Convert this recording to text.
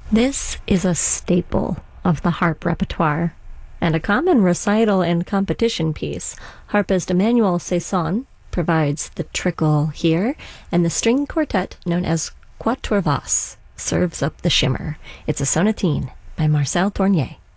This is a staple of the harp repertoire, and a common recital and competition piece. Harpist Emmanuel Saison provides the trickle here, and the string quartet known as Quatuor Vos serves up the shimmer. It's a sonatine by Marcel Tournier.